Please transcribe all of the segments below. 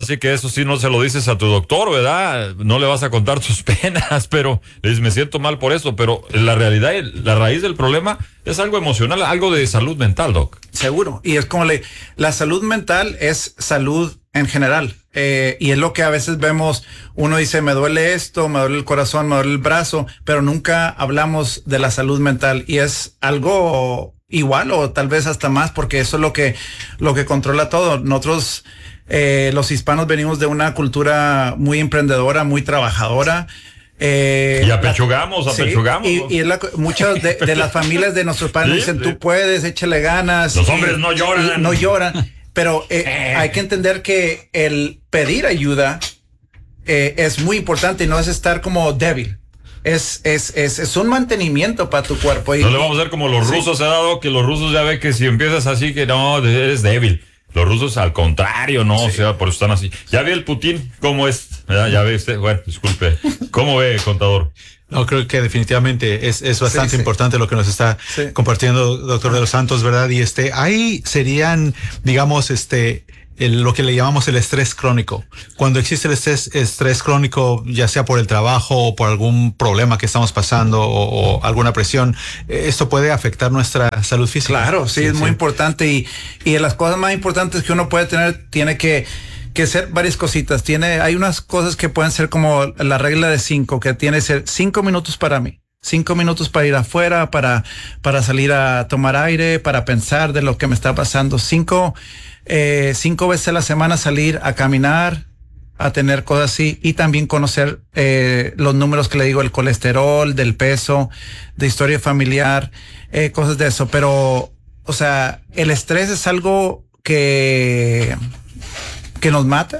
Así que eso sí no se lo dices a tu doctor, ¿verdad? No le vas a contar tus penas, pero le dices, me siento mal por eso, pero la realidad, la raíz del problema es algo emocional, algo de salud mental, Doc. Seguro, y es como la salud mental es salud en general, y es lo que a veces vemos, uno dice, me duele esto, me duele el corazón, me duele el brazo, pero nunca hablamos de la salud mental, y es algo igual o tal vez hasta más, porque eso es lo que controla todo. Nosotros, los hispanos, venimos de una cultura muy emprendedora, muy trabajadora. Y apechugamos. Sí, y muchas de las familias de nuestros padres Sí, dicen, sí. tú puedes, échale ganas. Los hombres no lloran. No lloran. Pero hay que entender que el pedir ayuda es muy importante y no es estar como débil. Es un mantenimiento para tu cuerpo. No le vamos a hacer como los rusos, ha dado que los rusos ya ve que si empiezas así que no, eres débil. Los rusos al contrario, no, o sea, por eso están así. Ya ve el Putin cómo es, ¿verdad? Ya ve usted, bueno, disculpe. ¿Cómo ve, contador? No, creo que definitivamente es bastante importante lo que nos está compartiendo, doctor de los Santos, ¿verdad? Y ahí serían, digamos, lo que le llamamos el estrés crónico. Cuando existe el estrés crónico, ya sea por el trabajo o por algún problema que estamos pasando o alguna presión, esto puede afectar nuestra salud física. Claro, sí, es muy importante, y de las cosas más importantes que uno puede tener, tiene que ser varias cositas. Hay unas cosas que pueden ser como la regla de 5, que tiene que ser 5 minutos para mí. 5 minutos para ir afuera, para salir a tomar aire, para pensar de lo que me está pasando. 5 veces a la semana salir a caminar, a tener cosas así, y también conocer los números que le digo, el colesterol, del peso, de historia familiar, cosas de eso. Pero, o sea, el estrés es algo que nos mata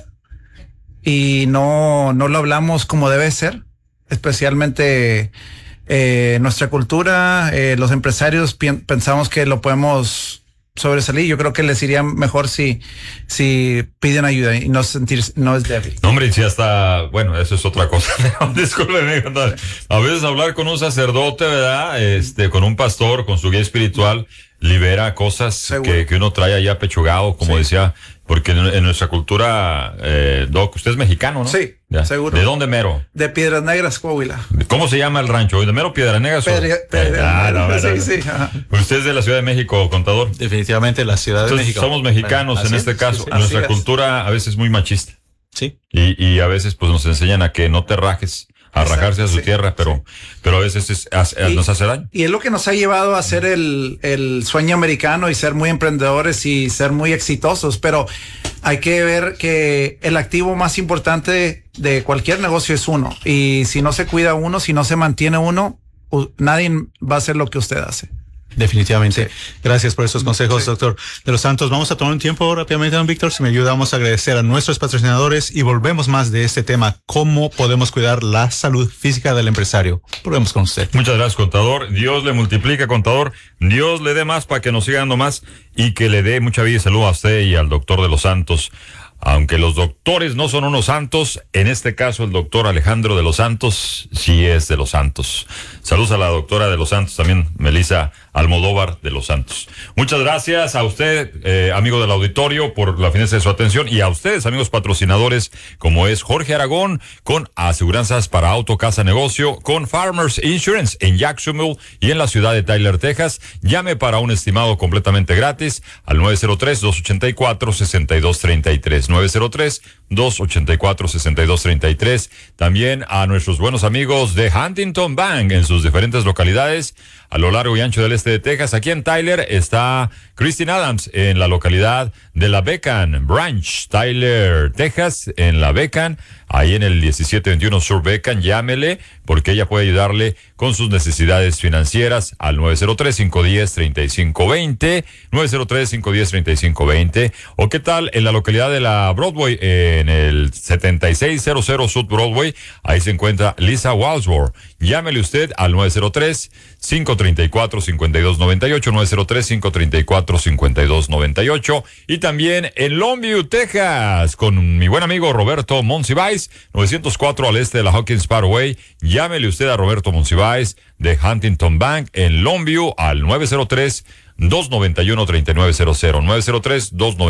y no lo hablamos como debe ser, especialmente nuestra cultura, los empresarios pensamos que lo podemos sobresalir. Yo creo que les iría mejor si piden ayuda y no es débil. No, hombre, y si hasta, bueno, eso es otra cosa. Discúlpeme, a veces hablar con un sacerdote, ¿verdad? Con un pastor, con su guía espiritual, libera cosas que uno trae allá pechugado, como decía, porque en nuestra cultura, Doc, usted es mexicano, ¿no? Sí, ya. Seguro. ¿De dónde mero? De Piedras Negras, Coahuila. ¿Cómo se llama el rancho? ¿De mero Piedras Negras? Sí. ¿Usted es de la Ciudad de México, contador? Definitivamente la Ciudad de México. Somos mexicanos en este caso. A nuestra cultura a veces es muy machista. Sí. Y a veces pues nos enseñan a que no te rajes, a rajarse a su tierra, pero a veces nos hace daño. Y es lo que nos ha llevado a hacer el sueño americano y ser muy emprendedores y ser muy exitosos, pero hay que ver que el activo más importante de cualquier negocio es uno, y si no se cuida uno, si no se mantiene uno, nadie va a hacer lo que usted hace. Definitivamente. Gracias por esos consejos, doctor de los Santos. Vamos a tomar un tiempo rápidamente, don Víctor. Si me ayuda, vamos a agradecer a nuestros patrocinadores y volvemos más de este tema. ¿Cómo podemos cuidar la salud física del empresario? Volvemos con usted. Muchas gracias, contador. Dios le multiplica, contador. Dios le dé más para que nos siga dando más y que le dé mucha vida y salud a usted y al doctor de los Santos. Aunque los doctores no son unos santos, en este caso el doctor Alejandro de los Santos sí es de los Santos. Saludos a la doctora de los Santos, también Melissa Almodóvar de los Santos. Muchas gracias a usted, amigo del auditorio, por la fineza de su atención, y a ustedes, amigos patrocinadores, como es Jorge Aragón, con aseguranzas para auto, casa, negocio, con Farmers Insurance en Jacksonville y en la ciudad de Tyler, Texas. Llame para un estimado completamente gratis al 903-284-6233. 903-284-6233. También a nuestros buenos amigos de Huntington Bank en sus diferentes localidades a lo largo y ancho del este de Texas. Aquí en Tyler está Christine Adams en la localidad de la Beacon Branch, Tyler, Texas, en la Beacon, ahí en el 1721 Sur Beacon. Llámele porque ella puede ayudarle con sus necesidades financieras al 903-510-3520, 903-510-3520. O qué tal en la localidad de la Broadway, en el 7600 South Broadway, ahí se encuentra Lisa Walsworth. Llámele usted al 903-534-5298, 903-534-5298. Y también en Longview, Texas, con mi buen amigo Roberto Monsiváis, 904 al este de la Hawkins Parkway. Llámele usted a Roberto Monsiváis de Huntington Bank en Longview al 903-291-3900.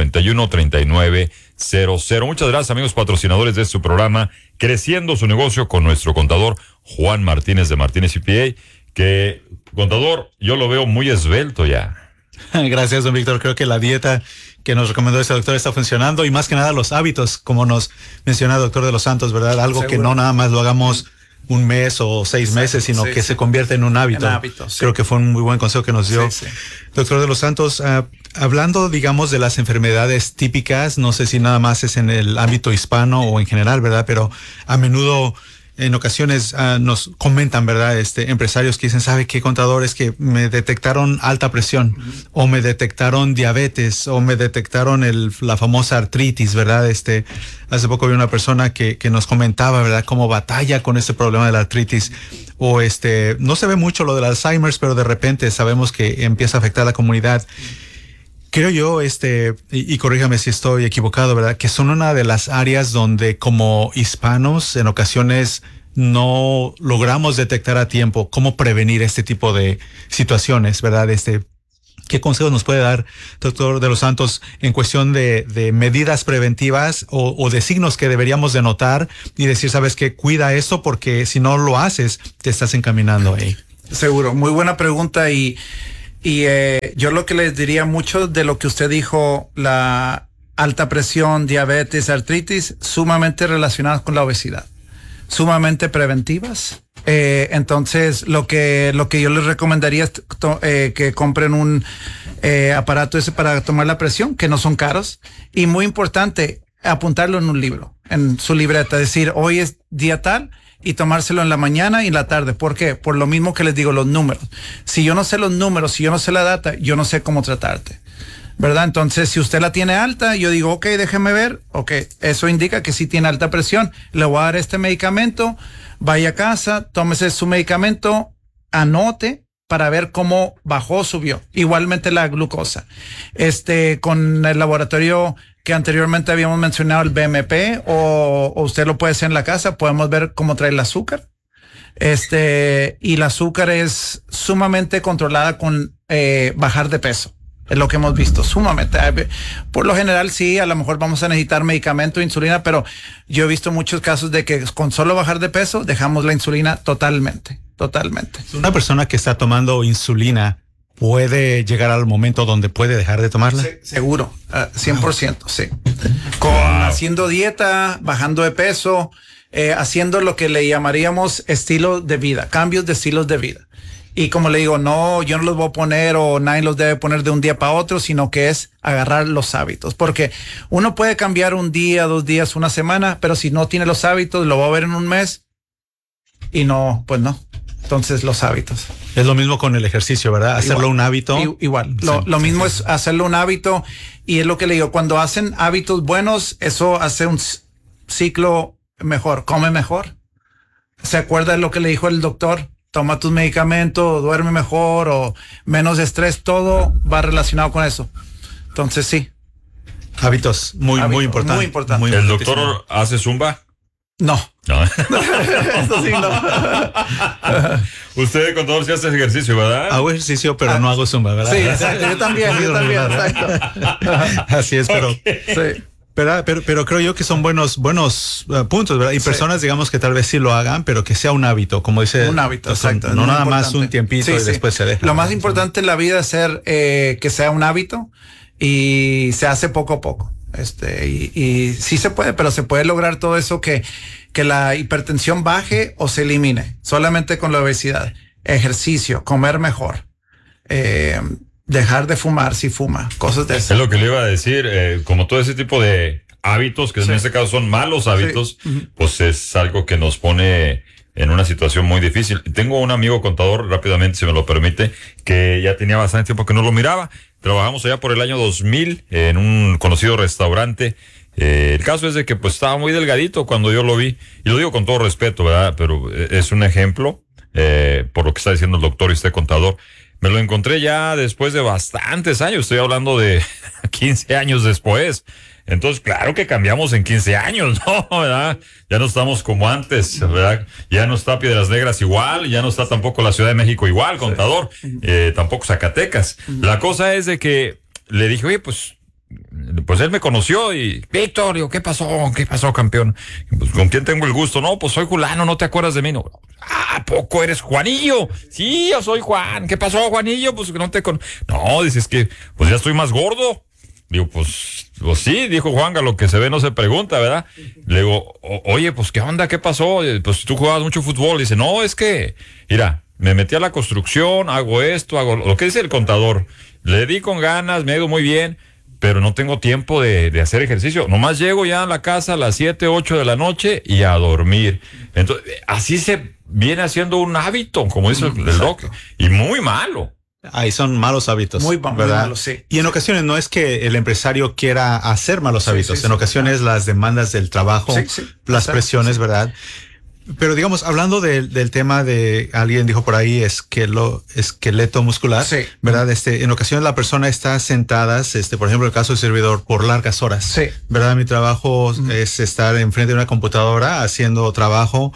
903-291-3900. Muchas gracias, amigos patrocinadores de su programa, Creciendo su Negocio, con nuestro contador Juan Martínez de Martínez CPA, que, contador, yo lo veo muy esbelto ya. Gracias, don Víctor. Creo que la dieta que nos recomendó este doctor está funcionando, y más que nada los hábitos, como nos menciona el doctor de los Santos, ¿verdad? Algo Seguro. que no nada más lo hagamos un mes o 6 meses, sino que se convierte en un hábito. Creo que fue un muy buen consejo que nos dio doctor de los Santos. Hablando, digamos, de las enfermedades típicas, no sé si nada más es en el ámbito hispano o en general, ¿verdad? Pero a menudo, en ocasiones, nos comentan, ¿verdad? Empresarios que dicen, ¿sabe qué, contador? Es que me detectaron alta presión, o me detectaron diabetes, o me detectaron la famosa artritis, ¿verdad? Hace poco vi una persona que nos comentaba, ¿verdad? Cómo batalla con este problema de la artritis. O no se ve mucho lo del Alzheimer's, pero de repente sabemos que empieza a afectar a la comunidad. Creo yo, y corríjame si estoy equivocado, ¿verdad? Que son una de las áreas donde, como hispanos, en ocasiones no logramos detectar a tiempo cómo prevenir este tipo de situaciones, ¿verdad? ¿Qué consejos nos puede dar, doctor de los Santos, en cuestión de medidas preventivas o de signos que deberíamos de notar y decir, sabes qué, cuida esto, porque si no lo haces, te estás encaminando ahí? Seguro, muy buena pregunta, y yo lo que les diría, mucho de lo que usted dijo, la alta presión, diabetes, artritis, sumamente relacionadas con la obesidad, sumamente preventivas. Entonces, lo que yo les recomendaría es que compren un aparato ese para tomar la presión, que no son caros, y muy importante, apuntarlo en un libro, en su libreta, decir, hoy es día tal, y tomárselo en la mañana y en la tarde. ¿Por qué? Por lo mismo que les digo, los números. Si yo no sé los números, si yo no sé la data, yo no sé cómo tratarte, ¿verdad? Entonces, si usted la tiene alta, yo digo, ok, déjeme ver, ok, eso indica que sí tiene alta presión, le voy a dar este medicamento, vaya a casa, tómese su medicamento, anote para ver cómo bajó, subió. Igualmente la glucosa. Con el laboratorio que anteriormente habíamos mencionado, el BMP, o usted lo puede hacer en la casa, podemos ver cómo trae el azúcar. Y el azúcar es sumamente controlada con bajar de peso. Es lo que hemos visto, sumamente. Por lo general, sí, a lo mejor vamos a necesitar medicamento, insulina, pero yo he visto muchos casos de que con solo bajar de peso dejamos la insulina totalmente. Una persona que está tomando insulina puede llegar al momento donde puede dejar de tomarla. Sí, seguro, 100%, sí. Haciendo dieta, bajando de peso, haciendo lo que le llamaríamos estilo de vida, cambios de estilos de vida. Y como le digo, no, yo no los voy a poner, o nadie los debe poner de un día para otro, sino que es agarrar los hábitos. Porque uno puede cambiar un día, 2 días, una semana, pero si no tiene los hábitos, lo va a ver en un mes y no, pues no. Entonces, los hábitos. Es lo mismo con el ejercicio, ¿verdad? Hacerlo un hábito. Igual. Lo mismo es hacerlo un hábito, y es lo que le digo, cuando hacen hábitos buenos, eso hace un ciclo mejor, come mejor. ¿Se acuerda de lo que le dijo el doctor? Toma tus medicamentos, duerme mejor, o menos estrés, todo va relacionado con eso. Entonces, sí. Hábitos, muy importante. Muy importante. ¿El doctor hace zumba? No. Eso sí, no. Usted, contador, sí hace ejercicio, ¿verdad? Hago ejercicio, pero no hago zumba, ¿verdad? Sí, exacto. Yo también, exacto. Así es, pero... Sí. Pero creo yo que son buenos puntos, ¿verdad? Y personas, digamos, que tal vez sí lo hagan, pero que sea un hábito, como dice. Un hábito, exacto. No nada más un tiempito y después se deja. Lo más importante en la vida es que sea un hábito, y se hace poco a poco. Y sí se puede, pero se puede lograr todo eso, que la hipertensión baje o se elimine solamente con la obesidad. Ejercicio, comer mejor, dejar de fumar si fuma, cosas de eso. Es lo que le iba a decir, como todo ese tipo de hábitos, que en este caso son malos hábitos, pues es algo que nos pone en una situación muy difícil. Tengo un amigo contador, rápidamente, si me lo permite, que ya tenía bastante tiempo que no lo miraba. Trabajamos allá por el año 2000 en un conocido restaurante. El caso es de que pues estaba muy delgadito cuando yo lo vi, y lo digo con todo respeto, ¿verdad? Pero es un ejemplo, por lo que está diciendo el doctor y este contador. Me lo encontré ya después de bastantes años, estoy hablando de 15 años después. Entonces, claro que cambiamos en 15 años, ¿no? ¿Verdad? Ya no estamos como antes, ¿verdad? Ya no está Piedras Negras igual, ya no está tampoco la Ciudad de México igual, contador, tampoco Zacatecas. La cosa es de que le dije, oye, pues él me conoció y, Víctor, digo, ¿qué pasó, campeón? Pues, ¿con quién tengo el gusto? No, pues soy Julano, ¿no te acuerdas de mí? No. ¿A poco eres Juanillo? Sí, yo soy Juan. ¿Qué pasó, Juanillo? Pues no te No, dices que, pues ya estoy más gordo. Digo, pues sí, dijo Juanga, lo que se ve no se pregunta, ¿verdad? Le digo, oye, pues ¿qué onda? ¿Qué pasó? Pues tú jugabas mucho fútbol. Dice, no, es que, mira, me metí a la construcción, hago esto, hago lo que dice el contador. Le di con ganas, me ha ido muy bien, pero no tengo tiempo de hacer ejercicio. Nomás llego ya a la casa a las 7, 8 de la noche y a dormir. Entonces, así se viene haciendo un hábito, como dice el doc, y muy malo. Ahí son malos hábitos. Muy malos, sí. Y en ocasiones no es que el empresario quiera hacer malos hábitos. En ocasiones las demandas del trabajo, las presiones, ¿verdad? Pero digamos, hablando del tema de, alguien dijo por ahí, esqueleto muscular, ¿verdad? En ocasiones la persona está sentada, por ejemplo, el caso del servidor, por largas horas, ¿verdad? Mi trabajo es estar enfrente de una computadora haciendo trabajo,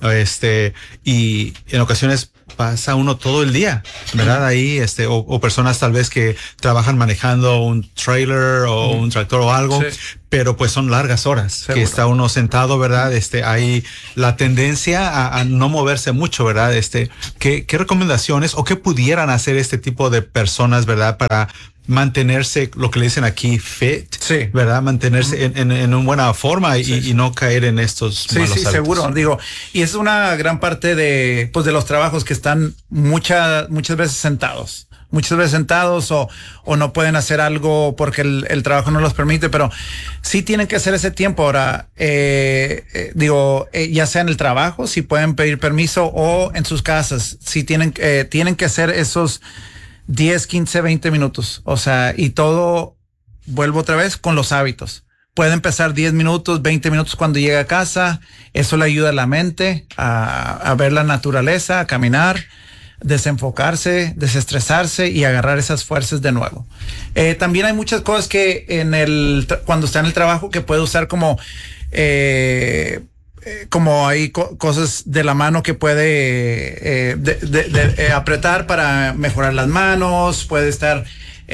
y en ocasiones pasa uno todo el día, ¿verdad? Ahí, o personas tal vez que trabajan manejando un trailer o un tractor o algo, pero pues son largas horas que está uno sentado, ¿verdad? Hay la tendencia a no moverse mucho, ¿verdad? ¿Qué recomendaciones o qué pudieran hacer este tipo de personas, ¿verdad? Para mantenerse, lo que le dicen aquí, fit, ¿verdad? Mantenerse en una buena forma y no caer en estos malos hábitos. Seguro, digo, y es una gran parte de los trabajos que están muchas veces sentados o no pueden hacer algo porque el trabajo no los permite, pero sí tienen que hacer ese tiempo. Ahora, ya sea en el trabajo, si pueden pedir permiso, o en sus casas, si tienen que hacer esos 10, 15, 20 minutos. O sea, y todo, vuelvo otra vez con los hábitos. Puede empezar 10 minutos, 20 minutos cuando llega a casa. Eso le ayuda a la mente a ver la naturaleza, a caminar, desenfocarse, desestresarse y agarrar esas fuerzas de nuevo. También hay muchas cosas que cuando está en el trabajo que puede usar como hay cosas de la mano que puede apretar para mejorar las manos, puede estar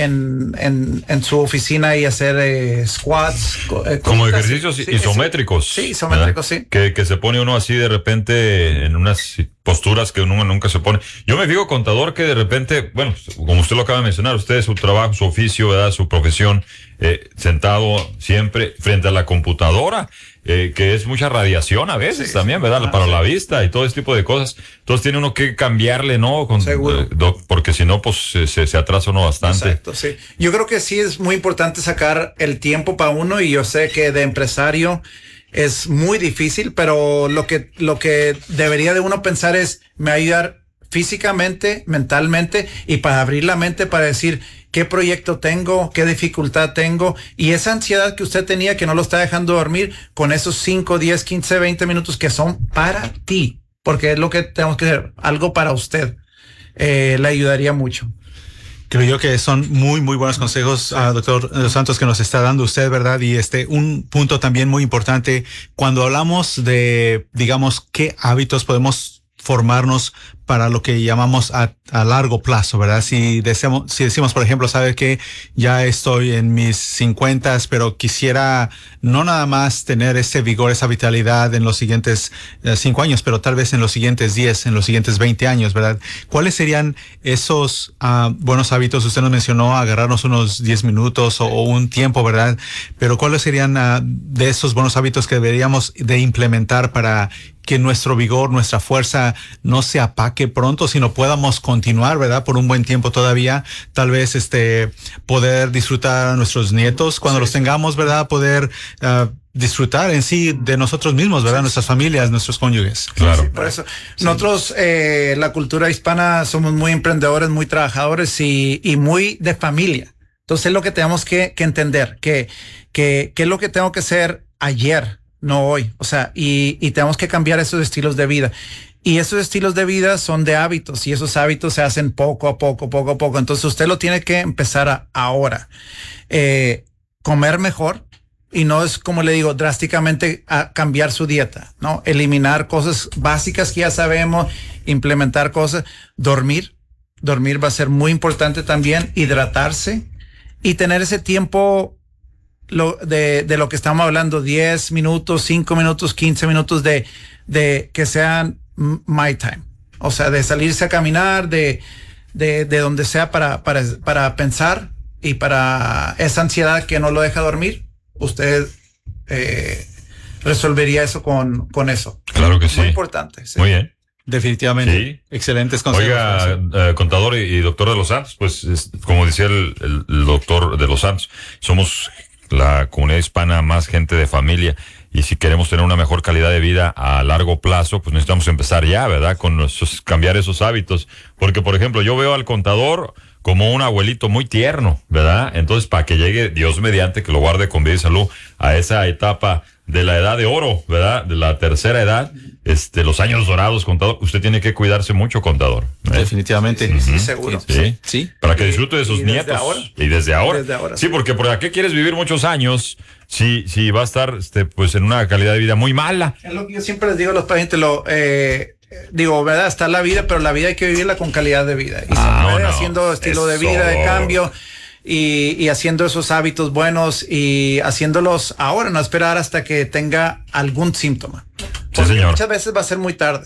en su oficina y hacer squats. Como ejercicios isométricos. Sí, isométricos, ¿verdad? Que se pone uno así de repente en unas posturas que uno nunca se pone. Yo me digo, contador, que de repente, bueno, como usted lo acaba de mencionar, usted, su trabajo, su oficio, ¿verdad? Su profesión, sentado siempre frente a la computadora, que es mucha radiación a veces también, ¿verdad? Para la vista y todo ese tipo de cosas. Entonces tiene uno que cambiarle, ¿no? Seguro. Porque si no, pues se atrasa uno bastante. Exacto, sí. Yo creo que sí es muy importante sacar el tiempo para uno, y yo sé que de empresario es muy difícil, pero lo que debería de uno pensar es, me va a ayudar físicamente, mentalmente, y para abrir la mente para decir qué proyecto tengo, qué dificultad tengo, y esa ansiedad que usted tenía que no lo está dejando dormir, con esos 5, 10, 15, 20 minutos que son para ti, porque es lo que tenemos que hacer, algo para usted, le ayudaría mucho. Creo yo que son muy, muy buenos consejos, doctor de los Santos, que nos está dando usted, ¿verdad? Y un punto también muy importante, cuando hablamos de, digamos, qué hábitos podemos formarnos para lo que llamamos a largo plazo, ¿verdad? Si decimos, por ejemplo, sabe que ya estoy en mis 50, pero quisiera no nada más tener ese vigor, esa vitalidad en los siguientes 5 años, pero tal vez en los siguientes 10, en los siguientes 20 años, ¿verdad? ¿Cuáles serían esos buenos hábitos? Usted nos mencionó agarrarnos unos 10 minutos o un tiempo, ¿verdad? Pero ¿cuáles serían de esos buenos hábitos que deberíamos de implementar para que nuestro vigor, nuestra fuerza no se apaque pronto, sino podamos continuar, ¿verdad? Por un buen tiempo todavía, tal vez poder disfrutar a nuestros nietos cuando los tengamos, ¿verdad? Poder disfrutar en sí de nosotros mismos, ¿verdad? Nuestras familias, nuestros cónyuges. Claro. Sí, por eso. Nosotros, la cultura hispana, somos muy emprendedores, muy trabajadores y muy de familia. Entonces es lo que tenemos que entender, que es lo que tengo que hacer ayer, no hoy. O sea, y tenemos que cambiar esos estilos de vida. Y esos estilos de vida son de hábitos, y esos hábitos se hacen poco a poco. Entonces usted lo tiene que empezar ahora. Comer mejor, Y no es, como le digo, drásticamente a cambiar su dieta, ¿no? Eliminar cosas básicas que ya sabemos, implementar cosas, dormir va a ser muy importante también, hidratarse y tener ese tiempo de lo que estamos hablando, 10 minutos, 5 minutos, 15 minutos de que sean my time. O sea, de salirse a caminar, de donde sea para pensar y para esa ansiedad que no lo deja dormir. Usted resolvería eso con eso. Claro que sí. Muy importante. Sí. Muy bien. Definitivamente. Sí. Excelentes consejos. Oiga, contador y doctor de los Santos, pues como decía el doctor de los Santos, somos la comunidad hispana más gente de familia, y si queremos tener una mejor calidad de vida a largo plazo, pues necesitamos empezar ya, ¿verdad? Cambiar esos hábitos. Porque, por ejemplo, yo veo al contador como un abuelito muy tierno, ¿verdad? Entonces, para que llegue, Dios mediante, que lo guarde con vida y salud, a esa etapa de la edad de oro, ¿verdad? De la tercera edad, los años dorados, contador. Usted tiene que cuidarse mucho, contador. Definitivamente. Sí, seguro. Sí. Para que disfrute de sus nietos. Y desde ahora. Sí, sí, porque ¿por qué quieres vivir muchos años si va a estar, pues, en una calidad de vida muy mala? Es lo que yo siempre les digo a los pacientes, digo, ¿verdad? Está la vida, pero la vida hay que vivirla con calidad de vida. Y se puede haciendo estilo de vida, de cambio, y haciendo esos hábitos buenos y haciéndolos ahora, no esperar hasta que tenga algún síntoma. Sí, señor. Muchas veces va a ser muy tarde.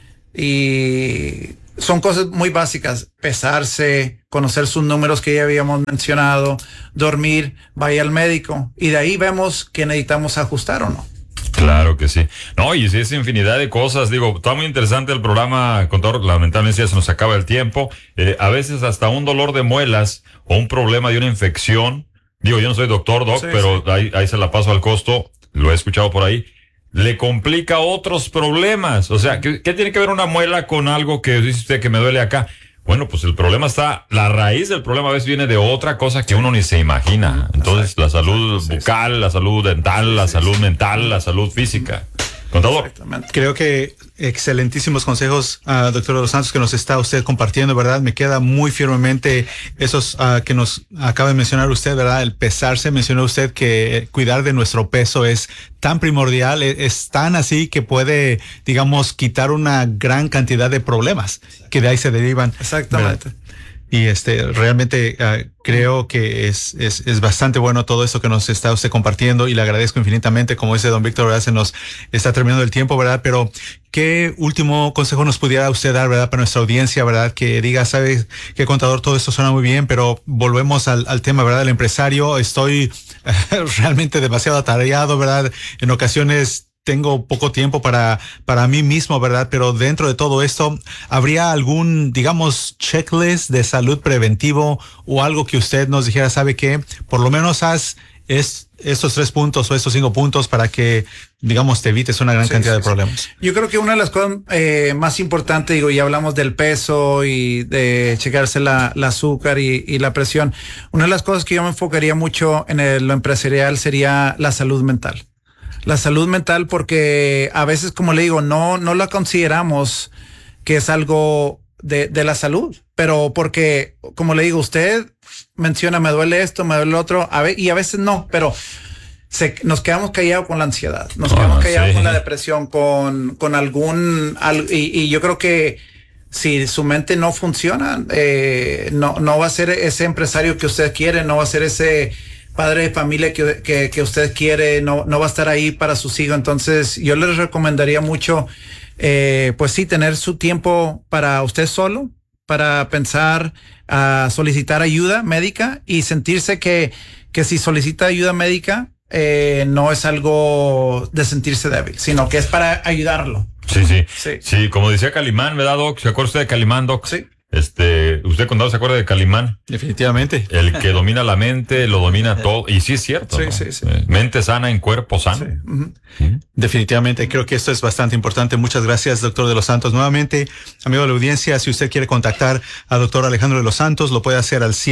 Y son cosas muy básicas: pesarse, conocer sus números que ya habíamos mencionado, dormir, vaya al médico, y de ahí vemos que necesitamos ajustar o no. Claro que sí. No, y sí, es infinidad de cosas. Digo, está muy interesante el programa, contador. Lamentablemente ya se nos acaba el tiempo. A veces hasta un dolor de muelas o un problema de una infección. Digo, yo no soy doctor, Doc, pero sí. Ahí se la paso al costo. Lo he escuchado por ahí. Le complica otros problemas. O sea, ¿qué tiene que ver una muela con algo que dice usted que me duele acá? Bueno, pues el problema la raíz del problema a veces viene de otra cosa que uno ni se imagina. Entonces, la salud bucal, la salud dental, la salud mental, la salud física. Contador. Creo que excelentísimos consejos, doctor de los Santos, que nos está usted compartiendo, ¿verdad? Me queda muy firmemente esos que nos acaba de mencionar usted, ¿verdad? El pesarse, mencionó usted que cuidar de nuestro peso es tan primordial, es tan así que puede, digamos, quitar una gran cantidad de problemas que de ahí se derivan. Exactamente. ¿verdad? Y realmente creo que es bastante bueno todo esto que nos está usted compartiendo, y le agradezco infinitamente. Como dice don Víctor, ¿verdad? Se nos está terminando el tiempo, ¿verdad? Pero ¿qué último consejo nos pudiera usted dar, ¿verdad? Para nuestra audiencia, ¿verdad? Que diga, ¿sabe qué, contador? Todo esto suena muy bien, pero volvemos al tema, ¿verdad? El empresario, estoy realmente demasiado atareado, ¿verdad? En ocasiones tengo poco tiempo para mí mismo, ¿verdad? Pero dentro de todo esto, ¿habría algún, digamos, checklist de salud preventivo o algo que usted nos dijera, sabe qué? Por lo menos haz estos 3 puntos o estos 5 puntos para que, digamos, te evites una gran cantidad de problemas. Yo creo que una de las cosas más importantes, digo, ya hablamos del peso y de checarse la azúcar y la presión. Una de las cosas que yo me enfocaría mucho en lo empresarial sería la salud mental. La salud mental, porque a veces, como le digo, no la consideramos que es algo de la salud, pero porque, como le digo, usted menciona, me duele esto, me duele lo otro, y a veces no, pero nos quedamos callados con la ansiedad, nos quedamos callados con la depresión, con y yo creo que si su mente no funciona, no va a ser ese empresario que usted quiere, no va a ser ese padre de familia que usted quiere, no va a estar ahí para sus hijos. Entonces yo les recomendaría mucho, pues sí, tener su tiempo para usted solo, para pensar, solicitar ayuda médica y sentirse que si solicita ayuda médica, no es algo de sentirse débil, sino que es para ayudarlo. Sí, como decía Calimán, ¿verdad, Doc? ¿Se acuerda usted de Calimán, Doc? Sí. ¿Usted, contador, se acuerda de Calimán? Definitivamente. El que domina la mente, lo domina todo. Y sí es cierto, ¿no? Sí. Mente sana en cuerpo sano. Sí. Uh-huh. Definitivamente, creo que esto es bastante importante. Muchas gracias, doctor de los Santos. Nuevamente, amigo de la audiencia, si usted quiere contactar a doctor Alejandro de los Santos, lo puede hacer al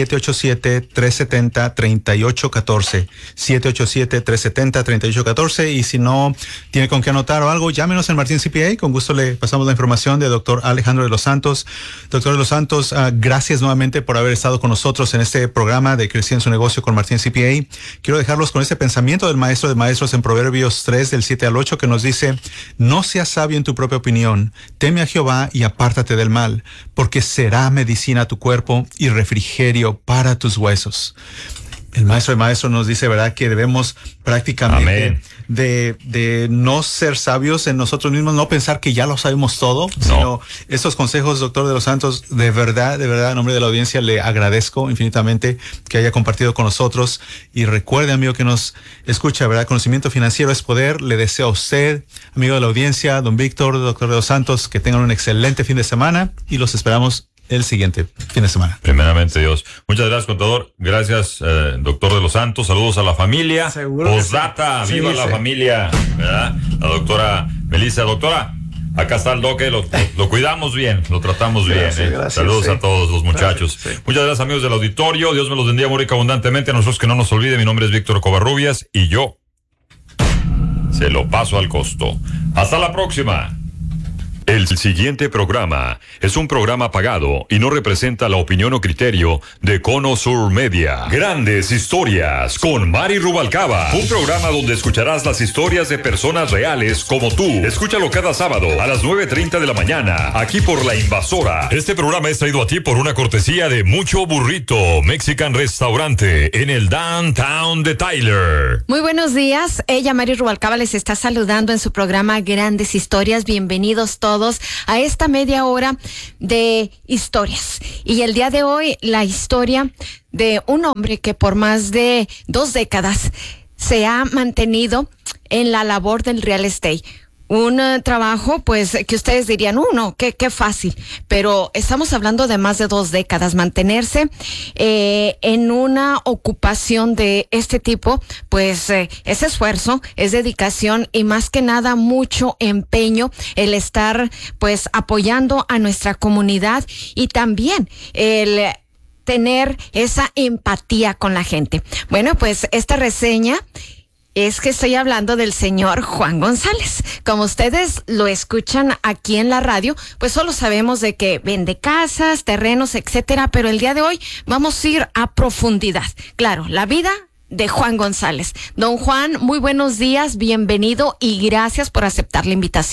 787-370-3814. 787-370-3814. Y si no tiene con qué anotar o algo, llámenos en Martín CPA. Con gusto le pasamos la información de doctor Alejandro de los Santos. Doctor de los Los Santos, gracias nuevamente por haber estado con nosotros en este programa de Creciendo en su Negocio con Martín CPA. Quiero dejarlos con este pensamiento del maestro de maestros en Proverbios 3, del 7 al 8, que nos dice: no seas sabio en tu propia opinión, teme a Jehová y apártate del mal, porque será medicina a tu cuerpo y refrigerio para tus huesos. El maestro de maestros nos dice, ¿verdad?, que debemos prácticamente de no ser sabios en nosotros mismos, no pensar que ya lo sabemos todo, sino estos consejos, doctor de los Santos, de verdad, en nombre de la audiencia, le agradezco infinitamente que haya compartido con nosotros. Y recuerde, amigo que nos escucha, ¿verdad?, conocimiento financiero es poder. Le deseo a usted, amigo de la audiencia, don Víctor, doctor de los Santos, que tengan un excelente fin de semana y los esperamos el siguiente fin de semana. Primeramente Dios. Muchas gracias, contador. Gracias, doctor de los Santos. Saludos a la familia. Postdata, sí. Viva la familia, ¿verdad? La doctora Melissa. Doctora, acá está el doque, lo cuidamos bien, lo tratamos bien. Gracias, saludos a todos los muchachos. Gracias, Muchas gracias, amigos del auditorio. Dios me los bendiga muy abundantemente. A nosotros que no nos olvide, mi nombre es Víctor Covarrubias y yo se lo paso al costo. Hasta la próxima. El siguiente programa es un programa pagado y no representa la opinión o criterio de Cono Sur Media. Grandes historias con Mari Rubalcaba. Un programa donde escucharás las historias de personas reales como tú. Escúchalo cada sábado a las 9:30 de la mañana, aquí por La Invasora. Este programa es traído a ti por una cortesía de Mucho Burrito Mexican Restaurante en el Downtown de Tyler. Muy buenos días. Ella, Mari Rubalcaba, les está saludando en su programa Grandes Historias. Bienvenidos todos a esta media hora de historias. Y el día de hoy, la historia de un hombre que por más de 2 décadas se ha mantenido en la labor del real estate. Un trabajo, pues, que ustedes dirían, no, qué fácil. Pero estamos hablando de más de 2 décadas. Mantenerse en una ocupación de este tipo, pues, es esfuerzo, es dedicación y más que nada mucho empeño el estar, pues, apoyando a nuestra comunidad y también el tener esa empatía con la gente. Bueno, pues, esta reseña es que estoy hablando del señor Juan González. Como ustedes lo escuchan aquí en la radio, pues solo sabemos de que vende casas, terrenos, etcétera, pero el día de hoy vamos a ir a profundidad. Claro, la vida de Juan González. Don Juan, muy buenos días, bienvenido y gracias por aceptar la invitación.